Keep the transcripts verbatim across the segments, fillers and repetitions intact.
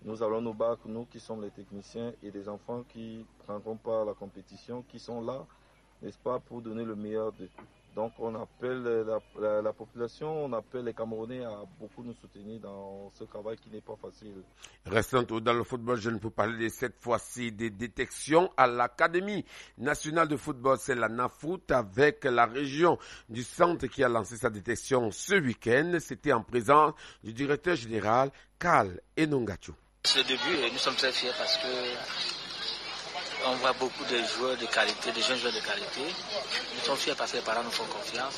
Nous allons nous battre, nous qui sommes les techniciens et des enfants qui ne prendront pas la compétition, qui sont là, n'est-ce pas, pour donner le meilleur d'eux. Donc on appelle la, la, la population, on appelle les Camerounais à beaucoup nous soutenir dans ce travail qui n'est pas facile. Restons dans le football jeune pour parler de cette fois-ci des détections à l'Académie nationale de football, c'est la NAFoot avec la région du centre qui a lancé sa détection ce week-end. C'était en présence du directeur général Karl Enongachu. C'est le début et nous sommes très fiers parce que on voit beaucoup de joueurs de qualité, de jeunes joueurs de qualité. Nous sommes fiers parce que les parents nous font confiance.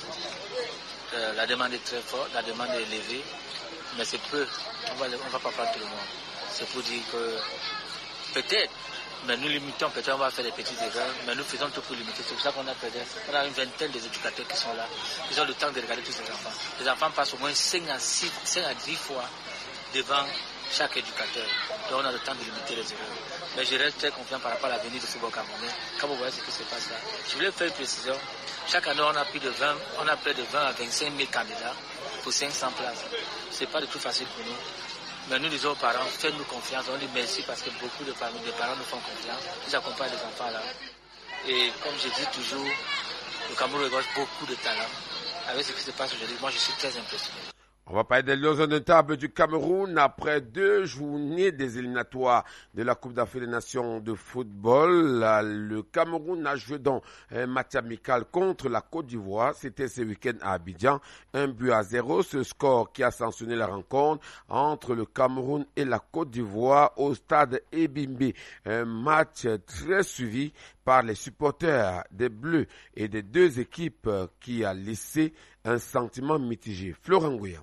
Euh, la demande est très forte, la demande est élevée, mais c'est peu. On va, on va pas prendre tout le monde. C'est pour dire que peut-être, mais nous limitons, peut-être on va faire des petites erreurs, mais nous faisons tout pour limiter. C'est pour ça qu'on a peut-être, on a une vingtaine d'éducateurs qui sont là. Ils ont le temps de regarder tous ces enfants. Les enfants passent au moins cinq à six, cinq à dix fois devant chaque éducateur. Donc on a le temps de limiter les erreurs. Mais je reste très confiant par rapport à l'avenir du football camerounais. Quand vous voyez ce qui se passe là, je voulais faire une précision. Chaque année, on a plus de vingt, on a près de vingt à vingt-cinq mille candidats pour cinq cents places. C'est pas du tout facile pour nous. Mais nous disons aux parents, faites-nous confiance. On dit merci parce que beaucoup de parents, de parents nous font confiance. Ils accompagnent les enfants là. Et comme je dis toujours, le Cameroun regorge beaucoup de talent. Avec ce qui se passe aujourd'hui, moi je suis très impressionné. On va parler des Lions indomptables du Cameroun après deux journées des éliminatoires de la Coupe d'Afrique des Nations de football. Le Cameroun a joué dans un match amical contre la Côte d'Ivoire. C'était ce week-end à Abidjan. Un but à zéro. Ce score qui a sanctionné la rencontre entre le Cameroun et la Côte d'Ivoire au stade Ebimbe. Un match très suivi par les supporters des Bleus et des deux équipes qui a laissé un sentiment mitigé. Florent Gouillam.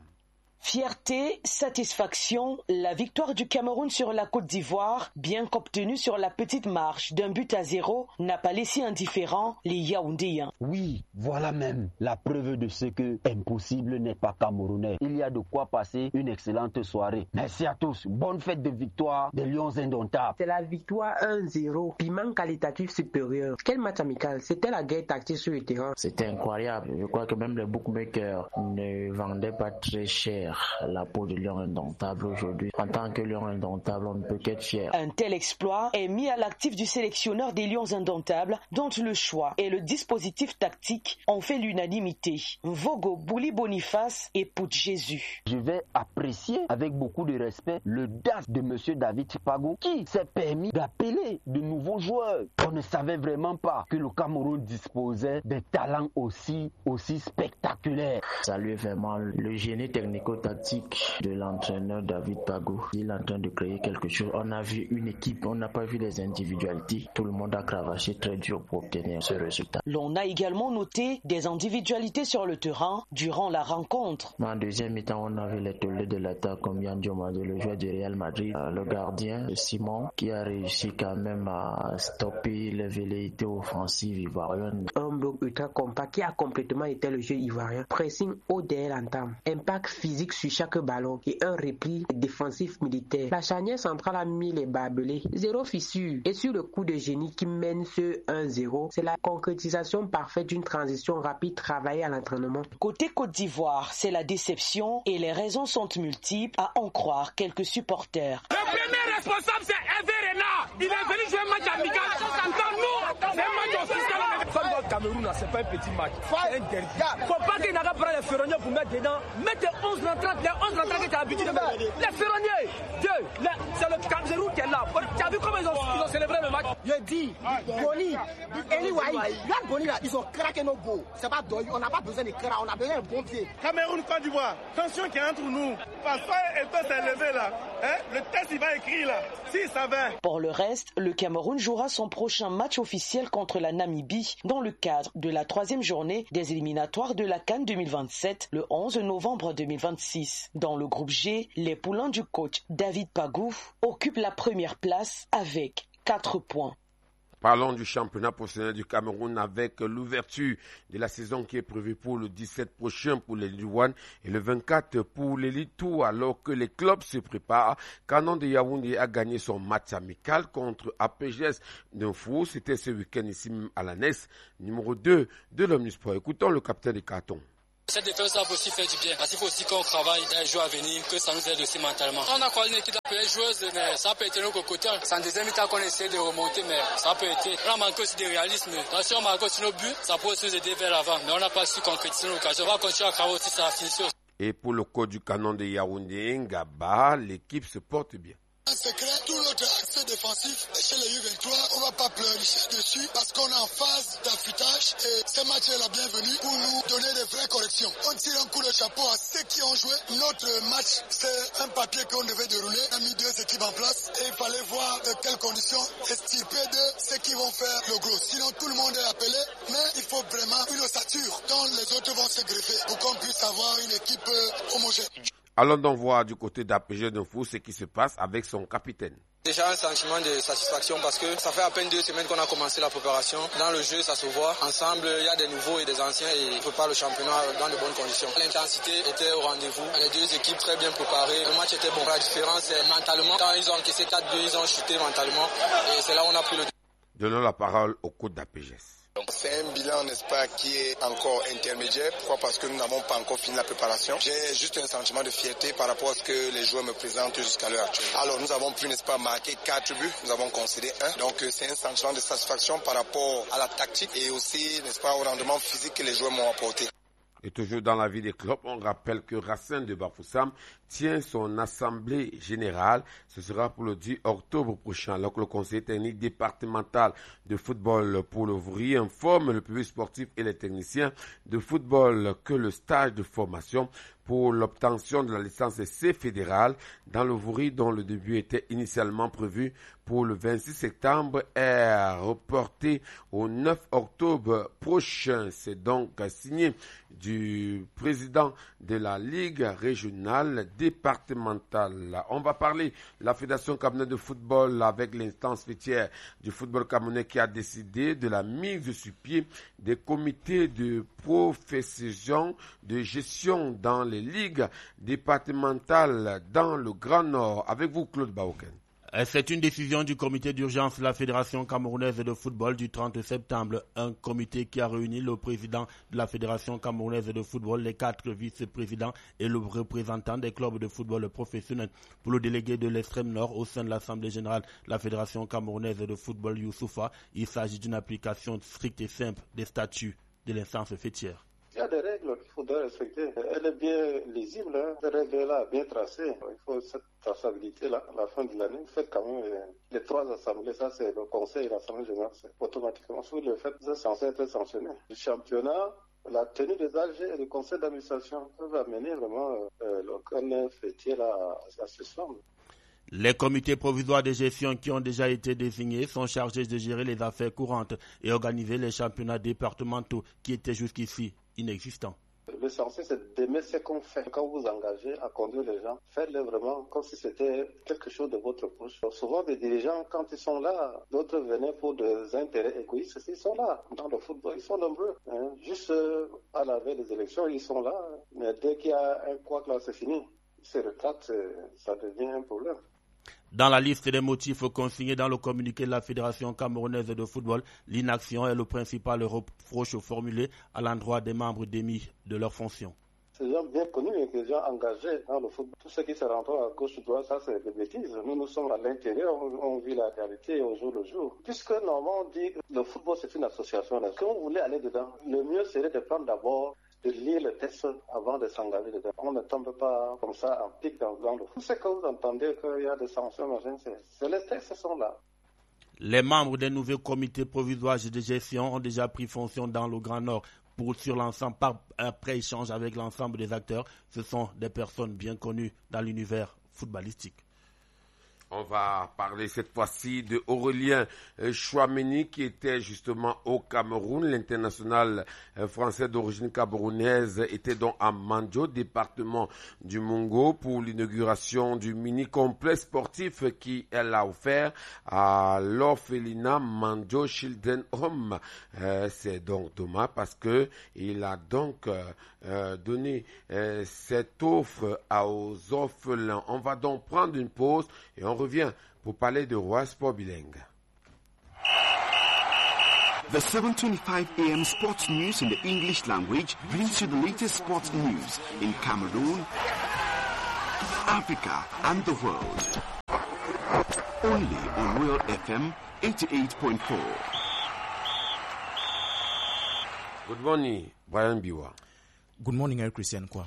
Fierté, satisfaction, la victoire du Cameroun sur la Côte d'Ivoire, bien qu'obtenue sur la petite marche d'un but à zéro, n'a pas laissé indifférents les Yaoundéens. Oui, voilà même la preuve de ce que impossible n'est pas camerounais. Il y a de quoi passer une excellente soirée. Merci à tous. Bonne fête de victoire des Lions indomptables. C'est la victoire un zéro, piment qualitatif supérieur. Quel match amical, c'était la guerre tactique sur le terrain. C'était incroyable. Je crois que même les bookmakers ne vendaient pas très cher la peau de Lion indomptable aujourd'hui. En tant que Lion indomptable, on ne peut qu'être fier. Un tel exploit est mis à l'actif du sélectionneur des Lions indomptables, dont le choix et le dispositif tactique ont fait l'unanimité. Vogo Bouli Boniface et Pout Jésus. Je vais apprécier avec beaucoup de respect le D A S de M. David Pago qui s'est permis d'appeler de nouveaux joueurs. On ne savait vraiment pas que le Cameroun disposait de talents aussi, aussi spectaculaires. Saluer vraiment le génie technico tactique de l'entraîneur David Pago. Il est en train de créer quelque chose. On a vu une équipe, on n'a pas vu les individualités. Tout le monde a cravaché très dur pour obtenir ce résultat. L'on a également noté des individualités sur le terrain durant la rencontre. En deuxième mi-temps, on a vu les tollés de l'attaque comme Yann Diomande, le joueur du Real Madrid, le gardien Simon, qui a réussi quand même à stopper les velléités offensives ivoiriennes. Un bloc ultra compact qui a complètement été le jeu ivoirien. Pressing haut dès l'entame. Impact physique sur chaque ballon et un repli défensif militaire. La charnière centrale a mis les barbelés. Zéro fissure. Et sur le coup de génie qui mène ce un zéro, c'est la concrétisation parfaite d'une transition rapide travaillée à l'entraînement. Côté Côte d'Ivoire, c'est la déception et les raisons sont multiples à en croire quelques supporters. Le premier responsable c'est Hervé Renard. Il est venu jouer un match amical. Dans nous, c'est un match officiel. Le Cameroun, c'est pas un petit match. C'est un derby. Faut pas qu'il n'aille pas les ferronniers pour mettre dedans. Mettez onze rentrants, les onze rentrants que tu as habitué de mettre. Les ferronniers, Dieu, c'est le Cameroun qui est là. Tu as vu comment ils ont, ils ont célébré le match? Je dis, Boni, Eliwaï, regarde Boni là, ils ont craqué nos beaux. C'est pas Doy, on n'a pas besoin de cra, on a besoin d'un bon pied. Cameroun, Côte d'Ivoire, tension qui est entre nous. Parce que Eto s'est levé là. Hein? Le test il va écrire là. Si ça va. Pour le reste, le Cameroun jouera son prochain match officiel contre la Namibie dans le cadre de la troisième journée des éliminatoires de la CAN deux mille vingt-sept le onze novembre deux mille vingt-six. Dans le groupe G, les poulains du coach David Pagou occupent la première place avec quatre points. Parlons du championnat professionnel du Cameroun avec l'ouverture de la saison qui est prévue pour le dix-sept prochain pour l'Elite un et le vingt-quatre pour l'Elite deux alors que les clubs se préparent. Canon de Yaoundé a gagné son match amical contre A P G S d'Info. C'était ce week-end ici à la N E S, numéro deux de l'Omnisport. Écoutons le capitaine des cartons. Cette défaite, ça peut aussi faire du bien. Parce qu'il faut aussi qu'on travaille dans les jours à venir, que ça nous aide aussi mentalement. On a croisé une équipe de joueuses, mais ça peut être notre côté. C'est en deuxième mi-temps qu'on essaie de remonter, mais ça peut être. On a manqué aussi de réalisme. Donc si on marque aussi nos buts, ça peut aussi nous aider vers l'avant. Mais on n'a pas su concrétiser nos occasions. On va continuer à travailler aussi sur la finition. Et pour le coach du canon de Yaoundé, Ngaba, l'équipe se porte bien. Un secret, tout notre axe défensif chez les U vingt-trois, on va pas pleurnicher dessus parce qu'on est en phase d'affûtage et ce match est la bienvenue pour nous donner des vraies corrections. On tire un coup de chapeau à ceux qui ont joué. Notre match, c'est un papier qu'on devait dérouler. On a mis deux équipes en place et il fallait voir de quelles conditions estirper de ceux qui vont faire le gros. Sinon, tout le monde est appelé, mais il faut vraiment une ossature dont les autres vont se greffer pour qu'on puisse avoir une équipe homogène. Allons donc voir du côté d'A P G D'info ce qui se passe avec son capitaine. Déjà un sentiment de satisfaction parce que ça fait à peine deux semaines qu'on a commencé la préparation. Dans le jeu, ça se voit. Ensemble, il y a des nouveaux et des anciens et on prépare le championnat dans de bonnes conditions. L'intensité était au rendez-vous. Les deux équipes très bien préparées. Le match était bon. La différence, c'est mentalement. Quand ils ont encaissé quatre deux, ils ont chuté mentalement. Et c'est là où on a pris le... Donnons la parole au coach d'A P G S. Donc c'est un bilan, n'est-ce pas, qui est encore intermédiaire. Pourquoi? Parce que nous n'avons pas encore fini la préparation. J'ai juste un sentiment de fierté par rapport à ce que les joueurs me présentent jusqu'à l'heure actuelle. Alors nous avons pu, n'est-ce pas, marquer quatre buts. Nous avons concédé un. Donc c'est un sentiment de satisfaction par rapport à la tactique et aussi, n'est-ce pas, au rendement physique que les joueurs m'ont apporté. Et toujours dans la vie des clubs, on rappelle que Racine de Bafoussam tient son assemblée générale. Ce sera pour le dix octobre prochain, alors que le conseil technique départemental de football pour l'Ouvrier informe le public sportif et les techniciens de football que le stage de formation pour l'obtention de la licence C fédérale dans l'Ouvrier, dont le début était initialement prévu pour le vingt-six septembre, est reporté au neuf octobre prochain. C'est donc signé du président de la Ligue régionale départementale. On va parler de la Fédération camerounaise de football avec l'instance fêtière du football camerounais qui a décidé de la mise sur pied des comités de profession de gestion dans les ligues départementales dans le Grand Nord. Avec vous, Claude Baoken. C'est une décision du comité d'urgence de la Fédération camerounaise de football du trente septembre. Un comité qui a réuni le président de la Fédération camerounaise de football, les quatre vice-présidents et le représentant des clubs de football professionnels. Pour le délégué de l'extrême nord au sein de l'Assemblée générale de la Fédération camerounaise de football, Youssoufa, il s'agit d'une application stricte et simple des statuts de l'instance fêtière. Il y a des règles qu'il faudra respecter. Elle est bien lisible, hein. Ces règles-là bien tracées. Il faut cette traçabilité-là à la fin de l'année. Vous faites quand même les, les trois assemblées, ça c'est le conseil et l'assemblée générale. C'est automatiquement, si vous le faites, c'est censé être sanctionné. Le championnat, la tenue des A G et le conseil d'administration peuvent amener vraiment euh, le corps fêtier là, à, à ce soir. Les comités provisoires de gestion qui ont déjà été désignés sont chargés de gérer les affaires courantes et organiser les championnats départementaux qui étaient jusqu'ici inexistants. L'essentiel, c'est d'aimer ce qu'on fait. Quand vous vous engagez à conduire les gens, faites-le vraiment comme si c'était quelque chose de votre poche. Souvent, des dirigeants, quand ils sont là, d'autres venaient pour des intérêts égoïstes. Ils sont là, dans le football, ils sont nombreux. Hein. Juste euh, à la veille des élections, ils sont là. Mais dès qu'il y a un couac là, c'est fini. Ils se retraitent, ça devient un problème. Dans la liste des motifs consignés dans le communiqué de la Fédération camerounaise de football, l'inaction est le principal reproche formulé à l'endroit des membres démis de leurs fonctions. C'est des gens bien connus et des gens engagés dans le football. Tout ce qui se rentre à gauche ou droite, ça c'est des bêtises. Nous, nous sommes à l'intérieur, on, on vit la réalité au jour le jour. Puisque normalement on dit que le football c'est une association, est-ce qu'on voulait aller dedans? Le mieux serait de prendre d'abord de lire le texte avant de s'engager dedans. On ne tombe pas comme ça en pique dans, dans le foot. Tout ce que vous entendez qu'il y a des sanctions, c'est, c'est les textes sont là. Les membres des nouveaux comités provisoires de gestion ont déjà pris fonction dans le Grand Nord. Pour, sur l'ensemble, par après échange avec l'ensemble des acteurs, ce sont des personnes bien connues dans l'univers footballistique. On va parler cette fois-ci de Aurélien Chouameni qui était justement au Cameroun. L'international français d'origine camerounaise était donc à Mandjo, département du Mongo, pour l'inauguration du mini-complexe sportif qui elle a offert à l'orphelinat Mandjo Children Home. Euh, c'est donc dommage parce que il a donc euh, donné euh, cette offre aux orphelins. On va donc prendre une pause et on revient pour parler de Roi Sport Bilingue. The seven twenty-five a m sports news in the English language brings you the latest sports news in Cameroon, Africa, and the world. Only on Royal F M eighty-eight point four. Good morning, Brian Biwa. Good morning, Eric Christian Kwam.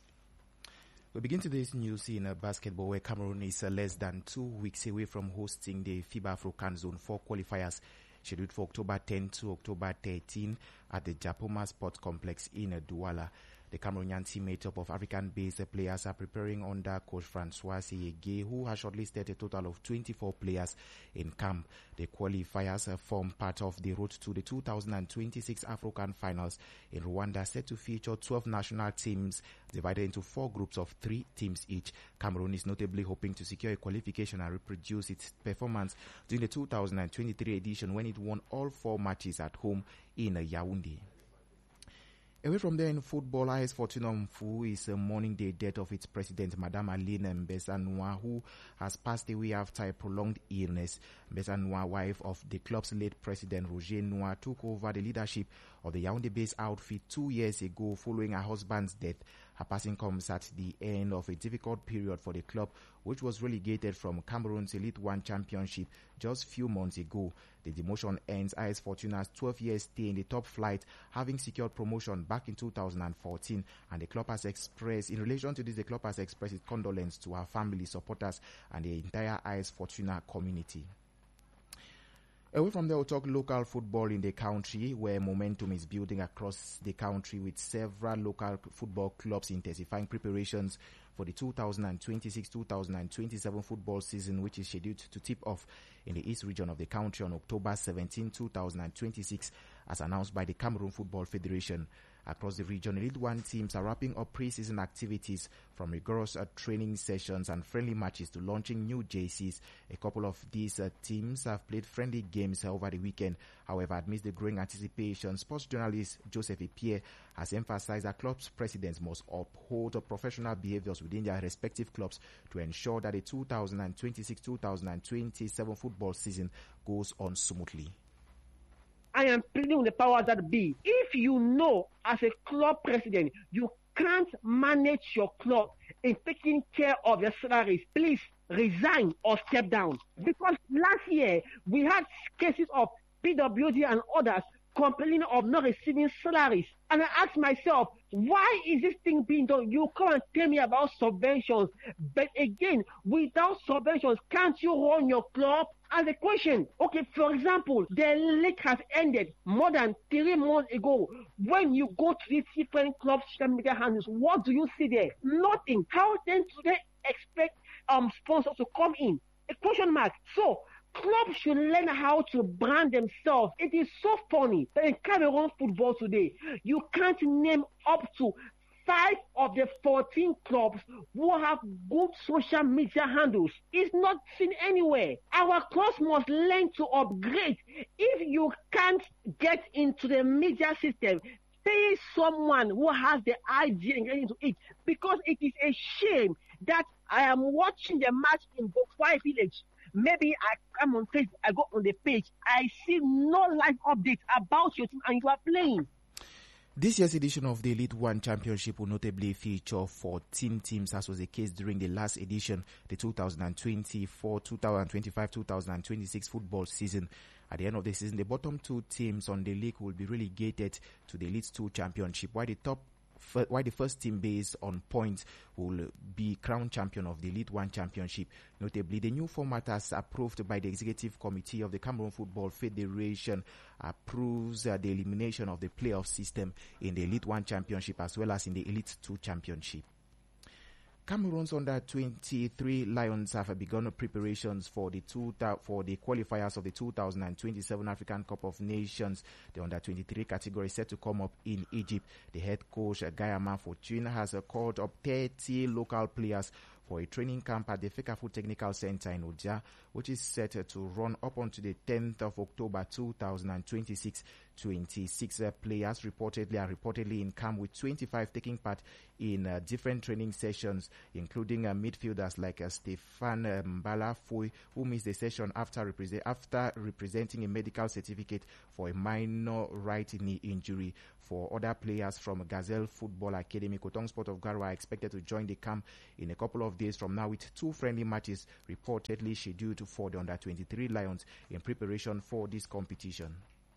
We begin today's news in uh, basketball, where Cameroon is uh, less than two weeks away from hosting the FIBA Afrocan Zone four qualifiers, scheduled for October tenth to October thirteenth at the Japoma Sports Complex in uh, Douala. The Cameroonian team made up of African-based players are preparing under coach Francois Seyege, who has shortlisted a total of twenty-four players in camp. The qualifiers form part of the road to the two thousand twenty-six African Finals in Rwanda, set to feature twelve national teams divided into four groups of three teams each. Cameroon is notably hoping to secure a qualification and reproduce its performance during the two thousand twenty-three edition, when it won all four matches at home in Yaoundé. Away from there in football, A S Fortuna Mfu is uh, mourning the death of its president, Madame Aline Mbesa-Noa, who has passed away after a prolonged illness. Mbesa-Noa, wife of the club's late president, Roger Noa, took over the leadership of the Yaoundé-based outfit two years ago following her husband's death. Her passing comes at the end of a difficult period for the club, which was relegated from Cameroon's Elite One Championship just few months ago. The demotion ends A S Fortuna's twelve-year stay in the top flight, having secured promotion back in two thousand fourteen. And the club has expressed, in relation to this, the club has expressed its condolence to her family, supporters, and the entire A S Fortuna community. Away from there, we'll talk local football in the country, where momentum is building across the country, with several local football clubs intensifying preparations for the two thousand twenty-six two thousand twenty-seven football season, which is scheduled to tip off in the east region of the country on October seventeenth two thousand twenty-six, as announced by the Cameroon Football Federation. Across the region, Elite One teams are wrapping up pre-season activities, from rigorous uh, training sessions and friendly matches to launching new jerseys. A couple of these uh, teams have played friendly games uh, over the weekend. However, amidst the growing anticipation, sports journalist Joseph Epie has emphasized that clubs' presidents must uphold uh, professional behaviors within their respective clubs to ensure that the two thousand twenty-six two thousand twenty-seven football season goes on smoothly. I am pleading with the powers that be. If you know, as a club president, you can't manage your club in taking care of your salaries, please resign or step down. Because last year, we had cases of P W D and others complaining of not receiving salaries. And I asked myself, why is this thing being done? You come and tell me about subventions. But again, without subventions, can't you run your club? As a question, okay, for example, the league has ended more than three months ago. When you go to these different clubs' social media handles, what do you see there? Nothing. How then do they expect um sponsors to come in? A question mark. So, clubs should learn how to brand themselves. It is so funny that in Cameroon football today, you can't name up to five of the fourteen clubs who have good social media handles. It's not seen anywhere. Our clubs must learn to upgrade. If you can't get into the media system, pay someone who has the idea and get into it, because it is a shame that I am watching the match in Bofai Village. Maybe I come on Facebook, I go on the page, I see no live updates about your team and you are playing. This year's edition of the Elite One Championship will notably feature fourteen teams, as was the case during the last edition, the two thousand twenty-four two thousand twenty-five two thousand twenty-six football season. At the end of the season, the bottom two teams on the league will be relegated to the Elite Two Championship, while the top Why the first team based on points will be crowned champion of the Elite One Championship. Notably, the new format, as approved by the Executive Committee of the Cameroon Football Federation, approves uh, the elimination of the playoff system in the Elite One Championship as well as in the Elite Two Championship. Cameroon's under twenty-three Lions have begun preparations for the two for the qualifiers of the two thousand twenty-seven African Cup of Nations. The under twenty-three category is set to come up in Egypt. The head coach, Guyama Fortune, has called up thirty local players for a training camp at the Fekafu Technical Center in Oja, which is set to run up until the tenth of October two thousand twenty-six twenty-six uh, players reportedly are reportedly in camp, with twenty-five taking part in uh, different training sessions, including uh, midfielders like uh, Stefan uh, Mbala Foy, who missed the session after, represent, after representing a medical certificate for a minor right knee injury. For other players from Gazelle Football Academy, Kotong Sport of Garwa are expected to join the camp in a couple of days from now, with two friendly matches reportedly scheduled for the under twenty-three Lions in preparation for this competition.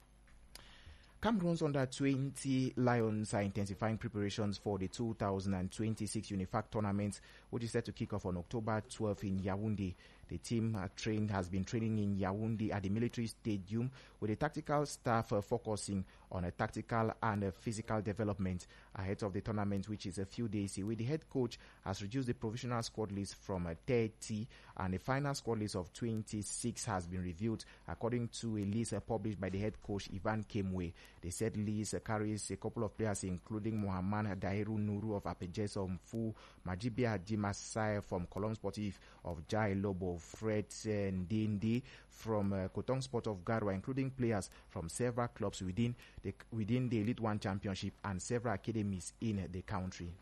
Cameroon's under twenty Lions are intensifying preparations for the two thousand twenty-six UNIFAC tournament, which is set to kick off on October twelfth in Yaoundé. The team uh, trained has been training in Yaoundé at the military stadium, with the tactical staff uh, focusing on a tactical and a physical development ahead of the tournament, which is a few days away. The head coach has reduced the provisional squad list from uh, thirty, and the final squad list of twenty-six has been reviewed according to a list uh, published by the head coach Ivan Kemwe. The said list uh, carries a couple of players including Mohamed Dahiru Nuru of Apejes Mfu, Majibia Dimasai from Colombe Sportif of Jai Lobo, Fred uh, Ndindi from uh, Kotong Sport of Garwa, including players from several clubs within the within the Elite One Championship and several academies in the country.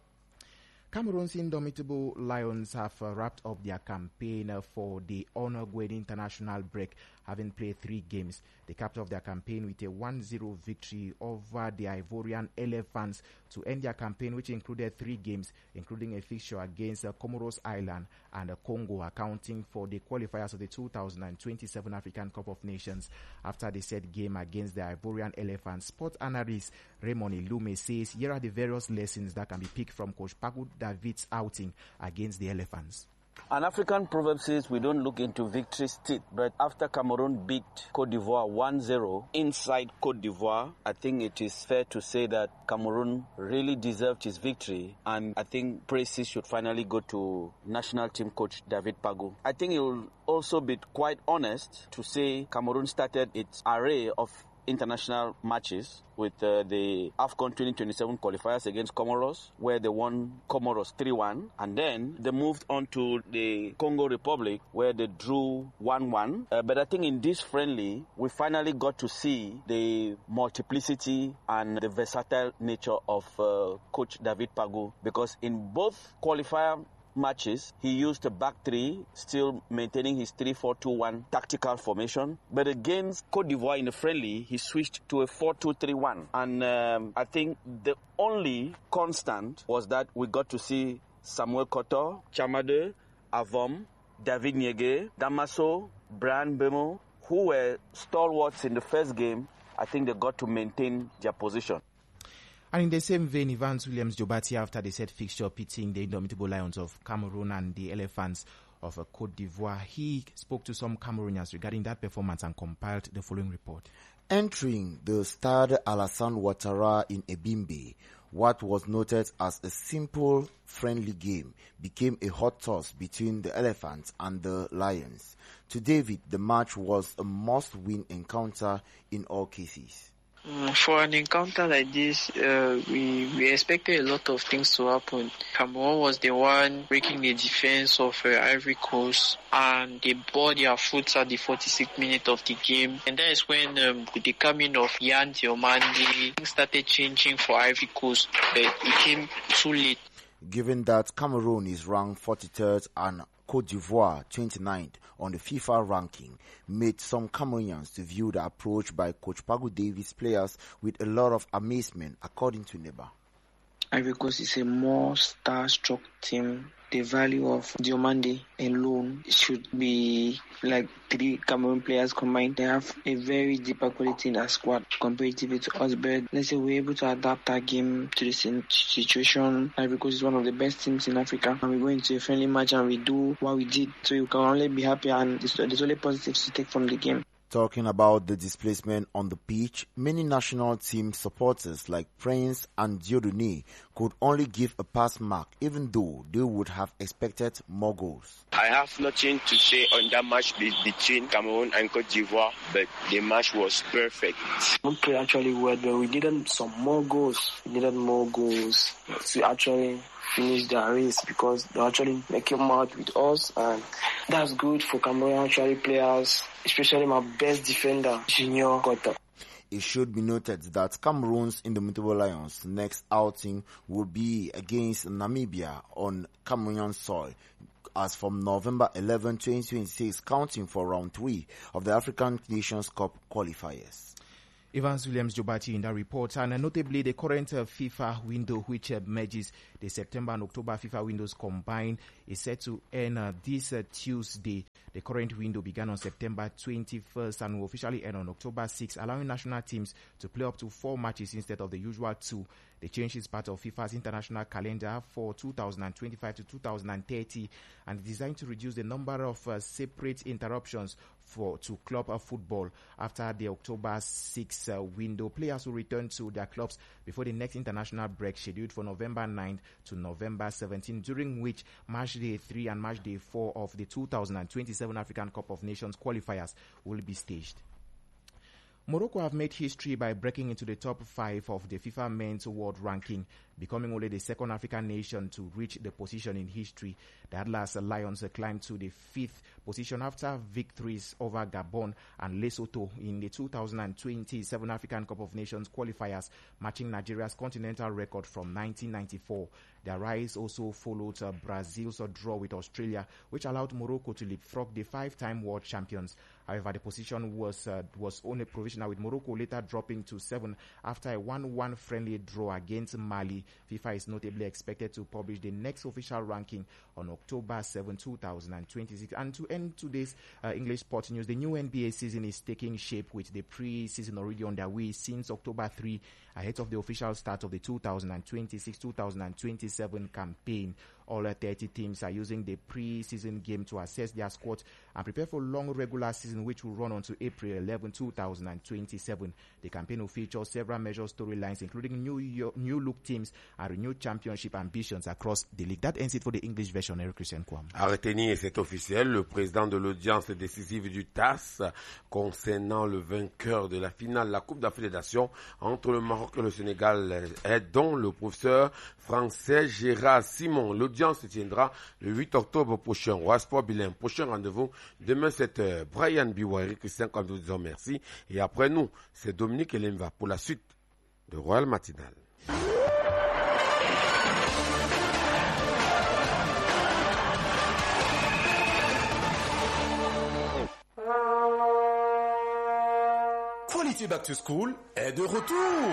Cameroon's indomitable Lions have uh, wrapped up their campaign uh, for the ongoing international break, having played three games. They capped off their campaign with a one zero victory over the Ivorian Elephants to end their campaign, which included three games, including a fixture against uh, Comoros Island and uh, Congo, accounting for the qualifiers of the two thousand twenty-seven African Cup of Nations. After the said game against the Ivorian Elephants, sport analyst Raymond Ilume says here are the various lessons that can be picked from Coach Pagu David's outing against the Elephants. An African proverb says we don't look into victory's teeth, but after Cameroon beat Cote d'Ivoire one zero inside Cote d'Ivoire, I think it is fair to say that Cameroon really deserved his victory, and I think praises should finally go to national team coach David Pagu. I think it will also be quite honest to say Cameroon started its array of international matches with uh, the AFCON twenty twenty-seven qualifiers against Comoros, where they won Comoros three one, and then they moved on to the Congo Republic, where they drew one one. Uh, but I think in this friendly, we finally got to see the multiplicity and the versatile nature of uh, Coach David Pagu, because in both qualifier matches, he used a back three, still maintaining his three four two one tactical formation. But against Cote d'Ivoire in the friendly, he switched to a four two three one. And um, I think the only constant was that we got to see Samuel Koto, Chamade, Avom, David Nyege, Damaso, Brian Bemo, who were stalwarts in the first game. I think they got to maintain their position. And in the same vein, Evans Williams Jobati, after the said fixture pitting the indomitable Lions of Cameroon and the Elephants of uh, Cote d'Ivoire, he spoke to some Cameroonians regarding that performance and compiled the following report. Entering the Stade Alassane Ouattara in Ebimbe, what was noted as a simple, friendly game became a hot toss between the Elephants and the Lions. To David, the match was a must-win encounter in all cases. Mm, for an encounter like this, uh, we we expected a lot of things to happen. Cameroon was the one breaking the defense of uh, Ivory Coast, and they bore their fruits at the forty-sixth minute of the game. And that is when, um, with the coming of Yan Diomande, things started changing for Ivory Coast, but it came too late. Given that Cameroon is ranked forty-third and Cote d'Ivoire twenty-ninth on the FIFA ranking, made some Cameroonians to view the approach by Coach Pagu David's players with a lot of amazement, according to Neba. Ivory Coast is a more star-struck team. The value of Diomande alone should be like three Cameroon players combined. They have a very deeper quality in their squad comparatively to us, but let's say we're able to adapt our game to the situation. Ivory Coast is one of the best teams in Africa, and we go into a friendly match and we do what we did, so you can only be happy, and there's only positives to take from the game. Talking about the displacement on the pitch, many national team supporters like Prince and Dieudonné could only give a pass mark, even though they would have expected more goals. I have nothing to say on that match between Cameroon and Cote d'Ivoire, but the match was perfect. We played actually well, but we needed some more goals. We needed more goals to actually finish their race, because they actually making mad with us, and that's good for Cameroon actually players, especially my best defender, Junior Koto. It should be noted that Cameroon's Indomitable Lions' next outing will be against Namibia on Cameroonian soil as from November eleventh, twenty twenty-six, counting for round three of the African Nations Cup qualifiers. Evans Williams Jobati in that report, and uh, notably the current uh, FIFA window, which uh, merges the September and October FIFA windows combined, is set to end uh, this uh, Tuesday. The current window began on September twenty-first and will officially end on October sixth, allowing national teams to play up to four matches instead of the usual two. The change is part of FIFA's international calendar for two thousand twenty-five to two thousand thirty and designed to reduce the number of uh, separate interruptions for to club uh, football. After the October sixth uh, window, players will return to their clubs before the next international break scheduled for November ninth to November seventeenth, during which Match Day three and Match Day four of the two thousand twenty-seven African Cup of Nations qualifiers will be staged. Morocco have made history by breaking into the top five of the FIFA Men's World Ranking, becoming only the second African nation to reach the position in history. The Atlas Lions climbed to the fifth position after victories over Gabon and Lesotho in the two thousand twenty-seven African Cup of Nations qualifiers, matching Nigeria's continental record from nineteen ninety-four. Their rise also followed uh, Brazil's uh, draw with Australia, which allowed Morocco to leapfrog the five-time world champions. However, the position was uh, was only provisional, with Morocco later dropping to seven after a one one friendly draw against Mali. FIFA is notably expected to publish the next official ranking on October seventh, two thousand twenty-six. And to end today's uh, English sports news, the new N B A season is taking shape, with the pre-season already underway since October third, ahead of the official start of the two thousand twenty-six two thousand twenty-seven campaign. All thirty teams are using the pre-season game to assess their squads and prepare for long regular season, which will run until April eleventh, two thousand twenty-seven. The campaign will feature several major storylines, including new new look teams and renewed championship ambitions across the league. That ends it for the English version. Eric Christian Kwam. À retenir, c'est officiel, le président de l'audience décisive du T A S concernant le vainqueur de la finale de la Coupe d'Afrique des Nations entre le Maroc et le Sénégal est donc le professeur français Gérard Simon. L'audience se tiendra le huit octobre prochain. Roi Sport Bilan, prochain rendez-vous demain sept heures. Brian Biwari, Christian, comme nous disons merci. Et après nous, c'est Dominique Elenva pour la suite de Royal Matinal. Quality Back to School est de retour.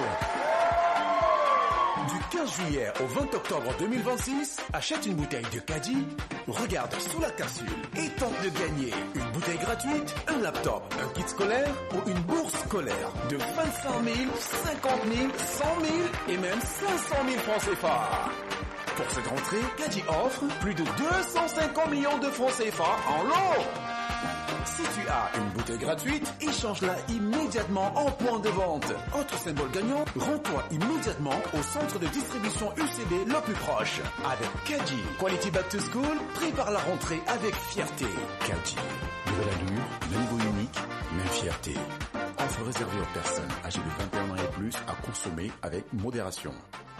Du quinze juillet au vingt octobre deux mille vingt-six, achète une bouteille de Caddy, regarde sous la capsule et tente de gagner une bouteille gratuite, un laptop, un kit scolaire ou une bourse scolaire de vingt-cinq mille, cinquante mille, cent mille et même cinq cent mille francs C F A. Pour cette rentrée, Caddy offre plus de deux cent cinquante millions de francs C F A en lot. Si tu as une bouteille gratuite, échange-la immédiatement en point de vente. Autre symbole gagnant, rends-toi immédiatement au centre de distribution U C B le plus proche. Avec Caddy, Quality Back to School, prépare la rentrée avec fierté. Caddy, nouvelle allure, même goût unique, même fierté. Offre réservée aux personnes âgées de vingt et un ans et plus à consommer avec modération.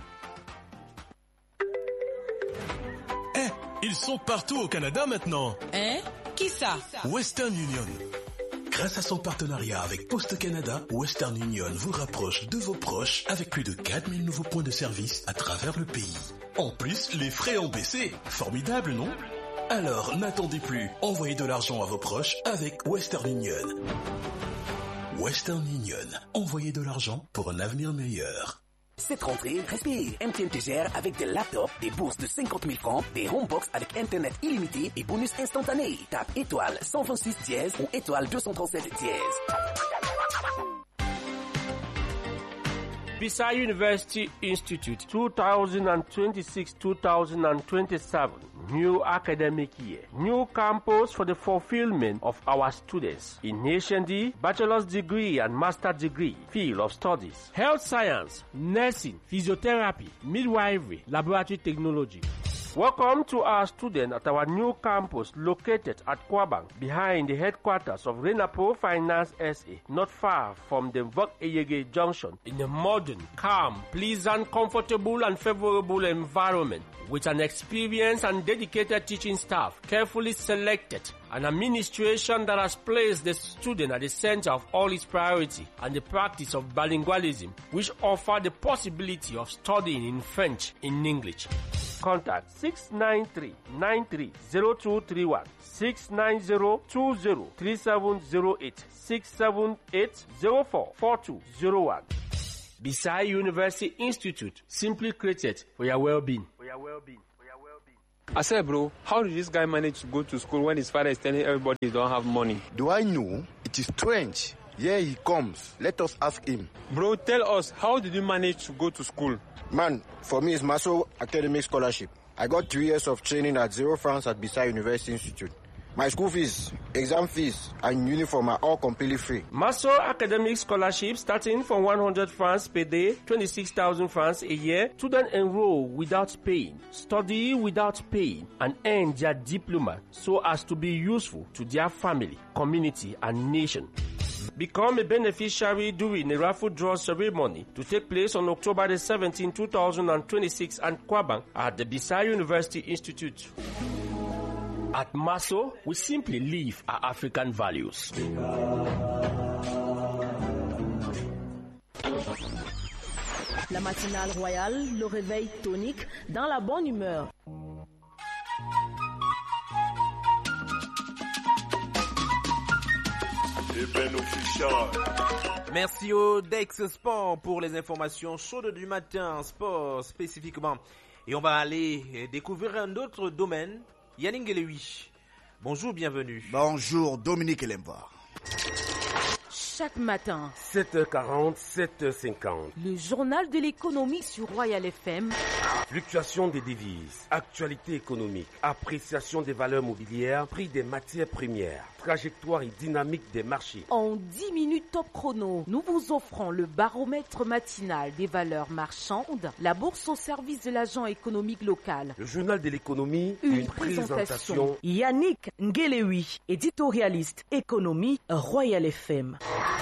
Eh, ils sont partout au Canada maintenant. Hein? Qui ça? Western Union. Grâce à son partenariat avec Poste Canada, Western Union vous rapproche de vos proches avec plus de quatre mille nouveaux points de service à travers le pays. En plus, les frais ont baissé. Formidable, non? Alors, n'attendez plus. Envoyez de l'argent à vos proches avec Western Union. Western Union. Envoyez de l'argent pour un avenir meilleur. Cette rentrée, respire. M T N te gère avec des laptops, des bourses de cinquante mille francs, des homebox avec Internet illimité et bonus instantané. Tape étoile cent vingt-six dièse ou étoile deux cent trente-sept dièse. Bisai University Institute twenty twenty-six to twenty twenty-seven. New academic year. New campus for the fulfillment of our students. In Nation D, bachelor's degree and master's degree, field of studies. Health science, nursing, physiotherapy, midwifery, laboratory technology. Welcome to our students at our new campus located at Kwabang, behind the headquarters of Renapo Finance S A, not far from the Vok Eyege Junction, in a modern, calm, pleasant, comfortable and favorable environment. with an experienced and dedicated teaching staff, carefully selected, an administration that has placed the student at the center of all its priority, and the practice of bilingualism, which offer the possibility of studying in French in English. Contact six nine three, nine three zero two three one, six nine zero, two zero three seven zero eight, six seven eight zero four, four two zero one. Bisai University Institute, simply created for your well-being. For your well-being. I said, bro, how did this guy manage to go to school when his father is telling everybody he don't have money? Do I know? It is strange. Here he comes. Let us ask him. Bro, tell us, how did you manage to go to school? Man, for me, it's Maso Academic Scholarship. I got three years of training at zero francs at Bisai University Institute. My school fees, exam fees, and uniform are all completely free. Maso Academic Scholarship starting from one hundred francs per day, twenty-six thousand francs a year. Students enroll without paying, study without paying, and earn their diploma so as to be useful to their family, community, and nation. Become a beneficiary during a raffle draw ceremony to take place on October the seventeenth, two thousand twenty-six at Kwabang at the Bisai University Institute. At Maso, we simply live our African values. La matinale royale, le réveil tonique, dans la bonne humeur. Merci au Dex Sport pour les informations chaudes du matin, sport spécifiquement. Et on va aller découvrir un autre domaine. Yannick Ngelewi, bonjour, bienvenue. Bonjour, Dominique Lembar. Chaque matin, sept heures quarante, sept heures cinquante. Le journal de l'économie sur Royal F M. Fluctuation des devises, actualité économique, appréciation des valeurs mobilières, prix des matières premières, trajectoire et dynamique des marchés. En dix minutes top chrono, nous vous offrons le baromètre matinal des valeurs marchandes, la bourse au service de l'agent économique local. Le journal de l'économie, une, une présentation. présentation. Yannick Ngelewi, éditorialiste économie Royal F M.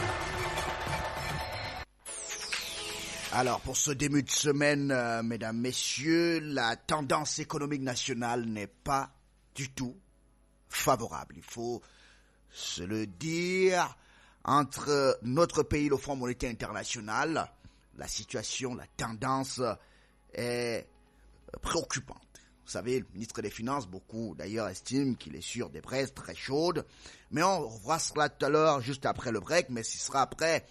Alors, pour ce début de semaine, euh, mesdames, messieurs, la tendance économique nationale n'est pas du tout favorable. Il faut se le dire. Entre notre pays et le Fonds monétaire international, la situation, la tendance est préoccupante. Vous savez, le ministre des Finances, beaucoup d'ailleurs estiment qu'il est sur des braises très chaudes. Mais on revoit cela tout à l'heure, juste après le break, mais ce sera après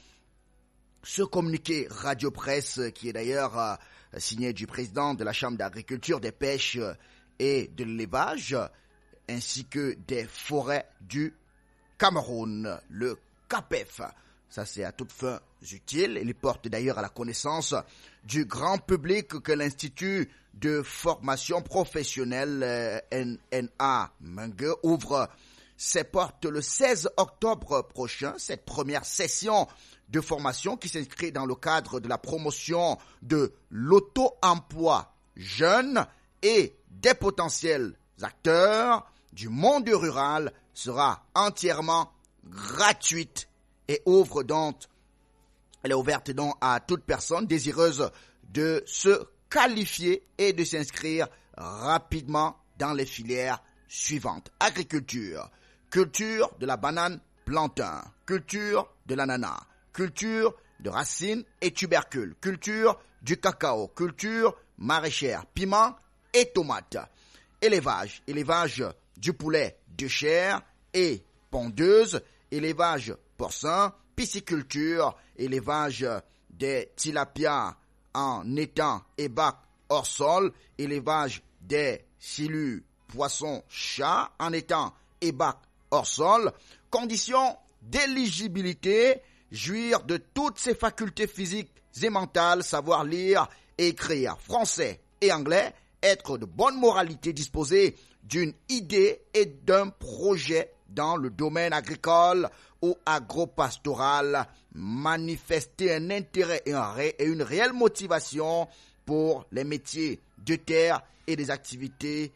ce communiqué Radio Presse, qui est d'ailleurs euh, signé du président de la Chambre d'agriculture, des pêches et de l'élevage, ainsi que des forêts du Cameroun, le CAPEF. Ça, c'est à toutes fins utiles. Il porte d'ailleurs à la connaissance du grand public que l'Institut de formation professionnelle euh, N N A Mengue ouvre ses portes le seize octobre prochain. Cette première session de formation qui s'inscrit dans le cadre de la promotion de l'auto-emploi jeune et des potentiels acteurs du monde rural sera entièrement gratuite et ouvre donc, elle est ouverte donc à toute personne désireuse de se qualifier et de s'inscrire rapidement dans les filières suivantes. Agriculture, culture de la banane plantain, culture de l'ananas, culture de racines et tubercules, culture du cacao, culture maraîchère, piment et tomates, élevage, élevage du poulet de chair et pondeuse, élevage porcin, pisciculture, élevage des tilapias en étang et bac hors sol, élevage des silus poissons chats en étang et bac hors sol, conditions d'éligibilité, jouir de toutes ses facultés physiques et mentales, savoir lire et écrire français et anglais, être de bonne moralité, disposer d'une idée et d'un projet dans le domaine agricole ou agropastoral, manifester un intérêt et, un ré, et une réelle motivation pour les métiers de terre et des activités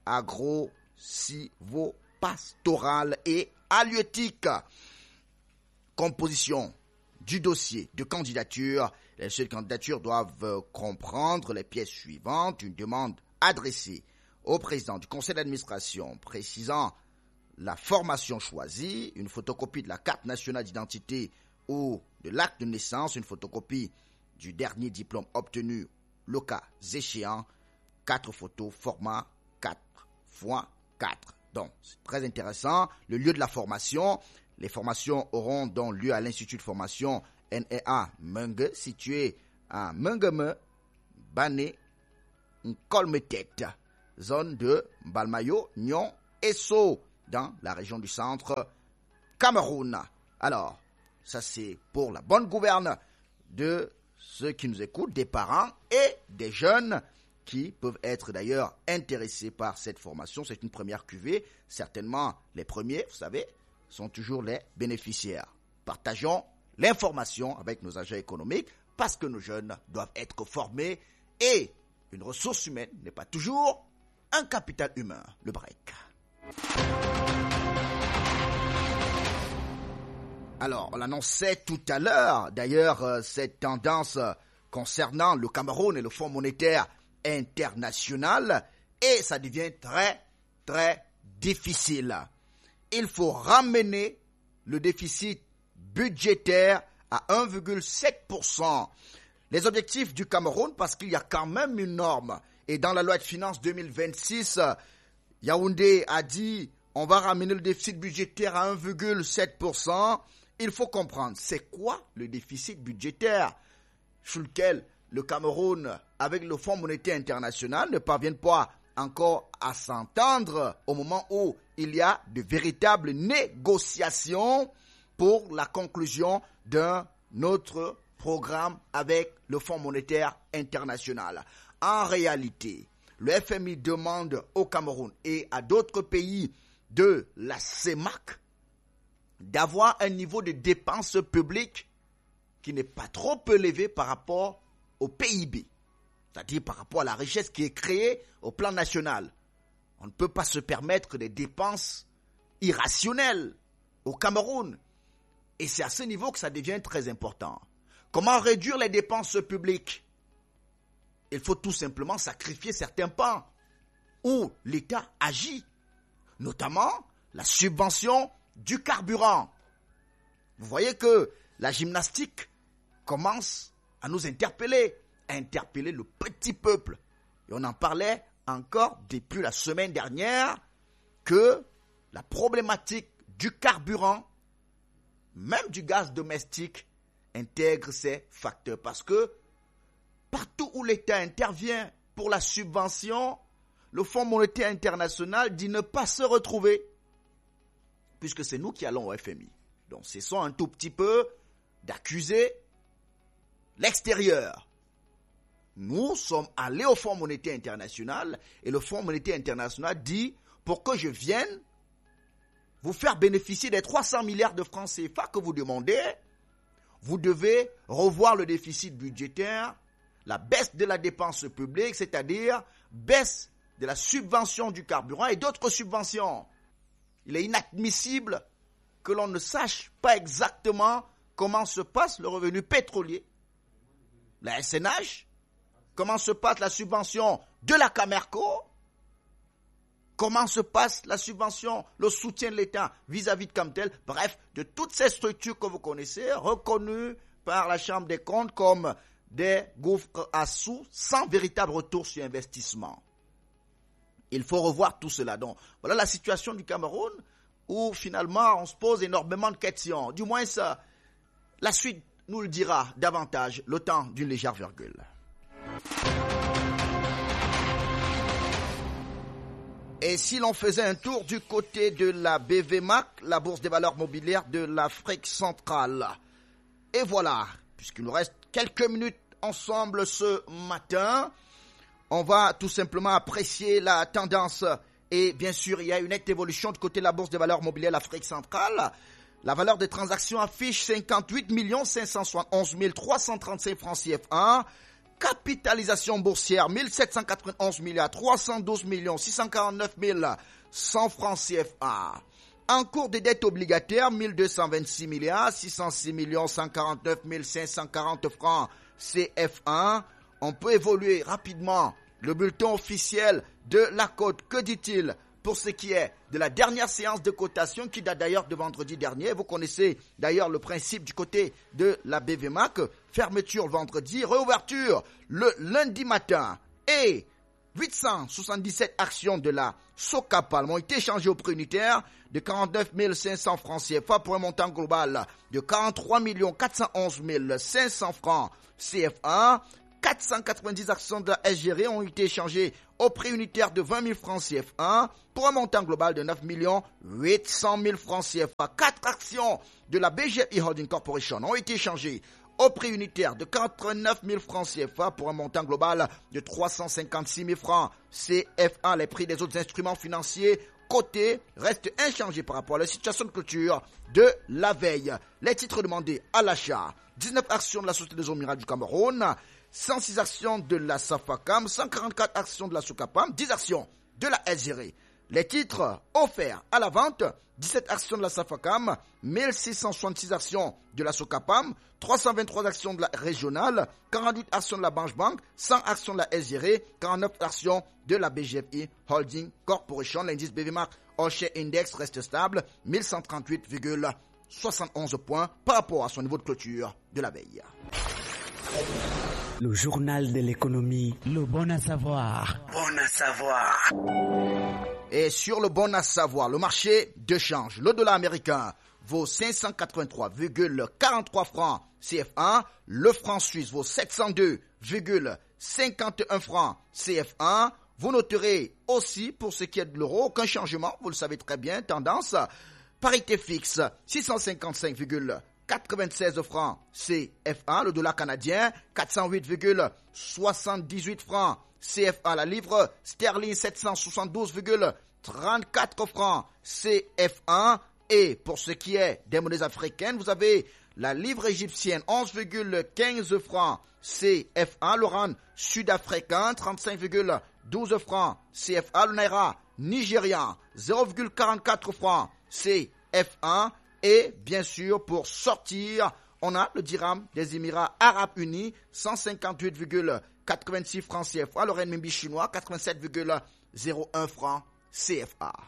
agro-silvopastorales et halieutiques. Composition du dossier de candidature. Les seules candidatures doivent comprendre les pièces suivantes. Une demande adressé au président du conseil d'administration précisant la formation choisie, une photocopie de la carte nationale d'identité ou de l'acte de naissance, une photocopie du dernier diplôme obtenu, le cas échéant, quatre photos, format quatre par quatre. Donc, c'est très intéressant. Le lieu de la formation, les formations auront donc lieu à l'Institut de formation N E A Menge, situé à Mengeme, Bané, Nkolmetet, zone de Balmayo, Nyon et So, dans la région du centre Cameroun. Alors, ça c'est pour la bonne gouverne de ceux qui nous écoutent, des parents et des jeunes qui peuvent être d'ailleurs intéressés par cette formation. C'est une première cuvée. Certainement, les premiers, vous savez, sont toujours les bénéficiaires. Partageons l'information avec nos agents économiques parce que nos jeunes doivent être formés et une ressource humaine n'est pas toujours un capital humain. Le break. Alors, on l'annonçait tout à l'heure, d'ailleurs, euh, cette tendance euh, concernant le Cameroun et le Fonds monétaire international, et ça devient très, très difficile. Il faut ramener le déficit budgétaire à un virgule sept pour cent. Les objectifs du Cameroun, parce qu'il y a quand même une norme, et dans la loi de finances deux mille vingt-six, Yaoundé a dit on va ramener le déficit budgétaire à un virgule sept pour cent. Il faut comprendre, c'est quoi le déficit budgétaire sur lequel le Cameroun, avec le Fonds monétaire international, ne parviennent pas encore à s'entendre au moment où il y a de véritables négociations pour la conclusion d'un autre programme avec le Fonds monétaire international. En réalité, le F M I demande au Cameroun et à d'autres pays de la C E M A C d'avoir un niveau de dépenses publiques qui n'est pas trop élevé par rapport au P I B, c'est-à-dire par rapport à la richesse qui est créée au plan national. On ne peut pas se permettre des dépenses irrationnelles au Cameroun. Et c'est à ce niveau que ça devient très important. Comment réduire les dépenses publiques? Il faut tout simplement sacrifier certains pans où l'État agit, notamment la subvention du carburant. Vous voyez que la gymnastique commence à nous interpeller, à interpeller le petit peuple. Et on en parlait encore depuis la semaine dernière que la problématique du carburant, même du gaz domestique, intègre ces facteurs. Parce que partout où l'État intervient pour la subvention, le Fonds monétaire international dit ne pas se retrouver, puisque c'est nous qui allons au F M I. Donc cessons un tout petit peu d'accuser l'extérieur. Nous sommes allés au Fonds monétaire international et le Fonds monétaire international dit pour que je vienne vous faire bénéficier des trois cents milliards de francs C F A que vous demandez, vous devez revoir le déficit budgétaire, la baisse de la dépense publique, c'est-à-dire baisse de la subvention du carburant et d'autres subventions. Il est inadmissible que l'on ne sache pas exactement comment se passe le revenu pétrolier, la S N H, comment se passe la subvention de la Camerco, comment se passe la subvention, le soutien de l'État vis-à-vis de Camtel, bref, de toutes ces structures que vous connaissez, reconnues par la Chambre des comptes comme des gouffres à sous, sans véritable retour sur investissement. Il faut revoir tout cela. Donc, voilà la situation du Cameroun, où finalement on se pose énormément de questions. Du moins, ça, la suite nous le dira davantage, le temps d'une légère virgule. Et si l'on faisait un tour du côté de la B V M A C, la Bourse des valeurs mobilières de l'Afrique centrale. Et voilà, puisqu'il nous reste quelques minutes ensemble ce matin, on va tout simplement apprécier la tendance. Et bien sûr, il y a une nette évolution du côté de la Bourse des valeurs mobilières de l'Afrique centrale. La valeur des transactions affiche cinquante-huit millions cinq cent soixante et onze mille trois cent trente-cinq francs C F A. Capitalisation boursière mille sept cent quatre-vingt-onze milliards trois cent douze millions six cent quarante-neuf mille cent francs C F A. En cours des dettes obligataires, mille deux cent vingt-six milliards six cent six millions cent quarante-neuf mille cinq cent quarante francs C F A. On peut évoluer rapidement le bulletin officiel de la cote. Que dit-il pour ce qui est de la dernière séance de cotation qui date d'ailleurs de vendredi dernier? Vous connaissez d'ailleurs le principe du côté de la B V M A C. Fermeture le vendredi, réouverture le lundi matin. Et huit cent soixante-dix-sept actions de la Socapalm ont été échangées au prix unitaire de quarante-neuf mille cinq cents francs C F A pour un montant global de quarante-trois millions quatre cent onze mille cinq cents francs C F A. quatre cent quatre-vingt-dix actions de la S G R ont été échangées au prix unitaire de vingt mille francs C F A pour un montant global de neuf millions huit cent mille francs C F A. quatre actions de la B G F I Holding Corporation ont été échangées au prix unitaire de quatre-vingt-neuf mille francs C F A pour un montant global de trois cent cinquante-six mille francs C F A. Les prix des autres instruments financiers cotés restent inchangés par rapport à la situation de clôture de la veille. Les titres demandés à l'achat: dix-neuf actions de la Société des Eaux minérales du Cameroun, cent six actions de la Safacam, cent quarante-quatre actions de la Socapam, dix actions de la S G R. Les titres offerts à la vente: dix-sept actions de la Safacam, mille six cent soixante-six actions de la Socapam, trois cent vingt-trois actions de la régionale, quarante-huit actions de la Banque Bank, cent actions de la S G R, quarante-neuf actions de la B G F I Holding Corporation. L'indice B V M A C All Share Index reste stable, mille cent trente-huit virgule soixante-onze points par rapport à son niveau de clôture de la veille. Le journal de l'économie, le bon à savoir. Bon à savoir. Et sur le bon à savoir, le marché de change, le dollar américain vaut cinq cent quatre-vingt-trois virgule quarante-trois francs C F A, le franc suisse vaut sept cent deux virgule cinquante et un francs C F A. Vous noterez aussi, pour ce qui est de l'euro, aucun changement, vous le savez très bien, tendance, parité fixe, six cent cinquante-cinq virgule quatre-vingt-seize francs C F A, le dollar canadien, quatre cent huit virgule soixante-dix-huit francs C F A, la livre sterling, sept cent soixante-douze virgule trente-quatre francs C F A. Et pour ce qui est des monnaies africaines, vous avez la livre égyptienne, onze virgule quinze francs C F A, le rand sud-africain, trente-cinq virgule douze francs C F A, le naira nigérian, zéro virgule quarante-quatre francs C F A. Et bien sûr, pour sortir, on a le dirham des Émirats Arabes Unis, cent cinquante-huit virgule quatre-vingt-six francs C F A, le renminbi chinois, quatre-vingt-sept virgule zéro un francs C F A.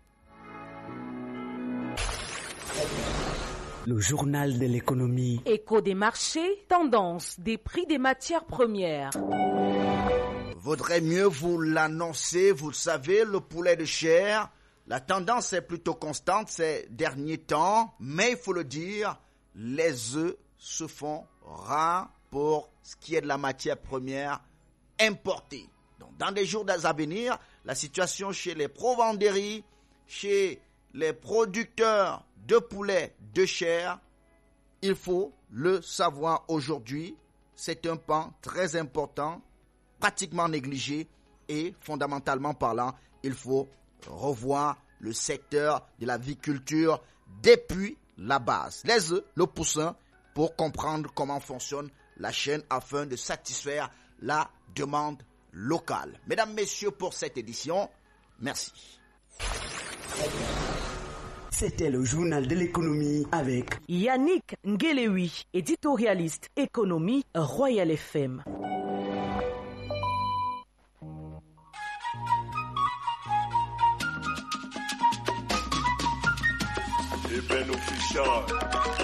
Le journal de l'économie. Écho des marchés, tendance des prix des matières premières. Vaudrait mieux vous l'annoncer, vous le savez, le poulet de chair, la tendance est plutôt constante ces derniers temps, mais il faut le dire, les œufs se font rares pour ce qui est de la matière première importée. Donc, dans les jours à venir, la situation chez les provenderies, chez les producteurs de poulet de chair, il faut le savoir aujourd'hui, c'est un pan très important, pratiquement négligé et fondamentalement parlant, il faut revoir le secteur de la viculture depuis la base. Les œufs, le poussin, pour comprendre comment fonctionne la chaîne afin de satisfaire la demande locale. Mesdames, Messieurs, pour cette édition, merci. C'était le journal de l'économie avec Yannick Ngelewi, éditorialiste économie Royal F M. Even official.